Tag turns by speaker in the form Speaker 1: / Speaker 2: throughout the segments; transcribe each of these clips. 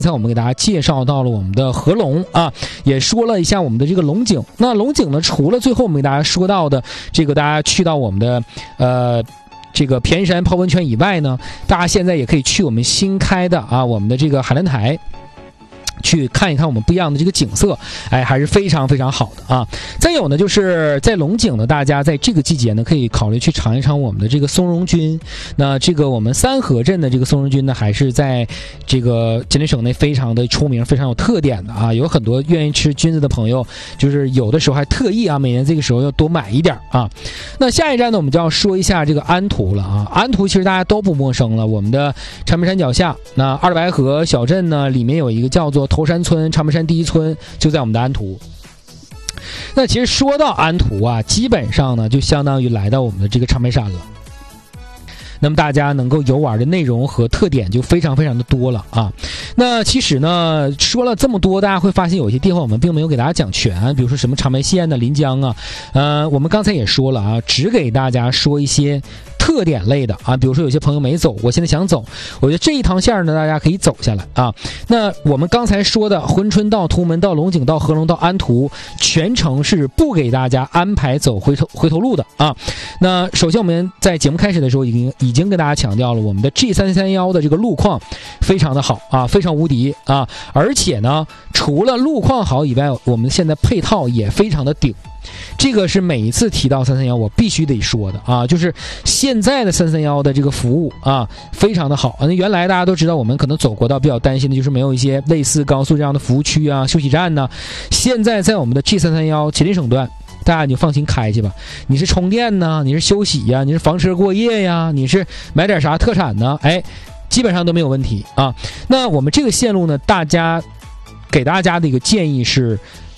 Speaker 1: 才我们给大家介绍到了我们的合龙啊，也说了一下我们的这个龙井。那龙井呢，除了最后我们给大家说到的这个大家去到我们的这个便宜山泡温泉以外呢，大家现在也可以去我们新开的我们的这个海南台去看一看我们不一样的这个景色，还是非常非常好的啊。再有呢，就是在龙井呢，大家在这个季节呢，可以考虑去尝一尝我们的这个松茸菌。那这个我们三河镇的这个松茸菌呢，还是在这个吉林省内非常的出名，非常有特点的啊。有很多愿意吃菌子的朋友，就是有的时候还特意每年这个时候要多买一点啊。那下一站呢，我们就要说一下这个安图了啊。安图其实大家都不陌生了，我们的长白山脚下，那二白河小镇呢，里面有一个叫做头山村，长白山第一村就在我们的安图。那其实说到安图基本上呢就相当于来到我们的这个长白山了。那么大家能够游玩的内容和特点就非常非常的多了啊。那其实呢说了这么多，大家会发现有些地方我们并没有给大家讲全，比如说什么长白县临江我们刚才也说了只给大家说一些特点类的比如说有些朋友没走，我现在想走，我觉得这一趟线呢大家可以走下来那我们刚才说的珲春到图门到龙井到合龙到安图，全程是不给大家安排走回头路的那首先我们在节目开始的时候已经跟大家强调了，我们的 G331 的这个路况非常的好非常无敌而且呢除了路况好以外，我们现在配套也非常的顶。这个是每一次提到331我必须得说的就是现在的331的这个服务非常的好那原来大家都知道，我们可能走国道比较担心的就是没有一些类似高速这样的服务区休息站现在在我们的 G331 吉林省段，大家你就放心开去吧。你是充电呢，你是休息呀，你是房车过夜呀，你是买点啥特产呢，基本上都没有问题那我们这个线路呢，给大家的一个建议是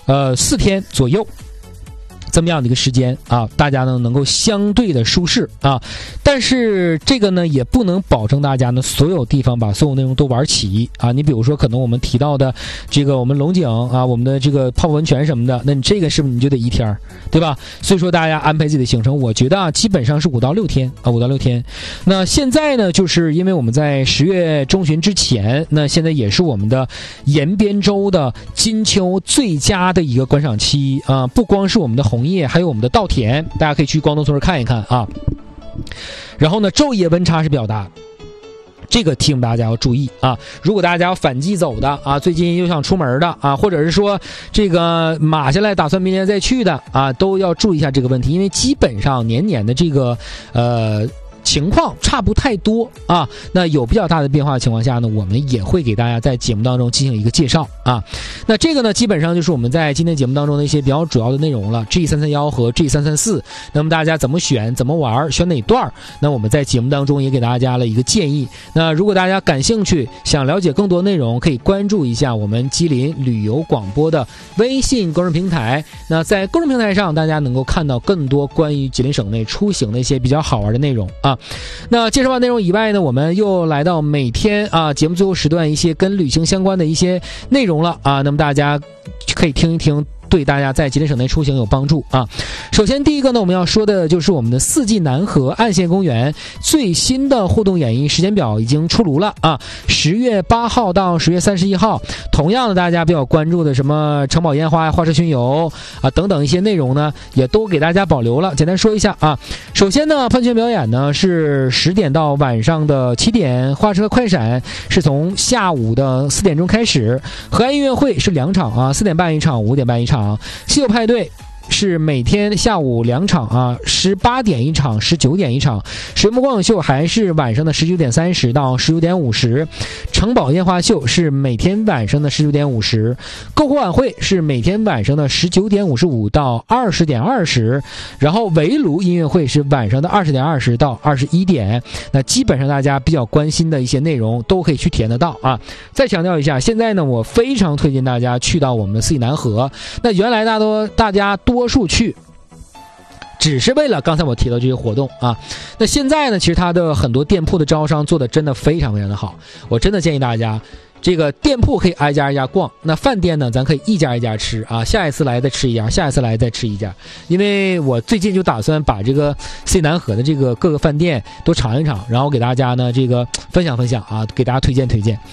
Speaker 1: 4天左右这么样的一个时间大家呢能够相对的舒适但是这个呢也不能保证大家呢所有地方把所有内容都玩齐你比如说可能我们提到的这个我们龙井我们的这个泡温泉什么的，那你这个是不是你就得1天，对吧？所以说大家安排自己的行程，我觉得基本上是5到6天5到6天。那现在呢，就是因为我们在10月中旬之前，那现在也是我们的延边州的金秋最佳的一个观赏期不光是我们的红叶，还有我们的稻田，大家可以去光东村看一看然后呢昼夜温差是比较大的，这个提醒大家要注意如果大家要反季走的最近又想出门的或者是说这个码下来打算明年再去的都要注意一下这个问题，因为基本上年的这个情况差不太多那有比较大的变化的情况下呢，我们也会给大家在节目当中进行一个介绍那这个呢基本上就是我们在今天节目当中的一些比较主要的内容了， G331 和 G334。 那么大家怎么选怎么玩选哪段，那我们在节目当中也给大家了一个建议。那如果大家感兴趣想了解更多内容，可以关注一下我们吉林旅游广播的微信公众平台，那在公众平台上大家能够看到更多关于吉林省内出行的一些比较好玩的内容那介绍完内容以外呢，我们又来到每天节目最后时段一些跟旅行相关的一些内容了那么大家可以听一听，对大家在吉林省内出行有帮助首先第一个呢，我们要说的就是我们的四季南河岸县公园最新的互动演绎时间表已经出炉了10月8号到10月31号。同样的大家比较关注的什么城堡烟花花车巡游等等一些内容呢，也都给大家保留了，简单说一下首先呢，喷泉表演呢是10点到晚上的7点，花车快闪是从下午的4点钟开始，河岸音乐会是2场4点半一场5点半一场，西游派对是每天下午2场18点一场19点一场，水幕光影秀还是晚上的19点30到19点50，城堡烟花秀是每天晚上的19点50，篝火晚会是每天晚上的19点55到20点20，然后围炉音乐会是晚上的20点20到21点。那基本上大家比较关心的一些内容都可以去体验得到再强调一下，现在呢我非常推荐大家去到我们的四季南河。那原来大家多数去只是为了刚才我提到这些活动那现在呢其实它的很多店铺的招商做的真的非常非常的好，我真的建议大家这个店铺可以挨家挨家逛，那饭店呢咱可以一家一家吃下一次来再吃一家，下一次来再吃一家。因为我最近就打算把这个四季南河的这个各个饭店都尝一尝，然后给大家呢这个分享分享给大家推荐推荐。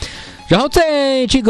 Speaker 1: 然后在这个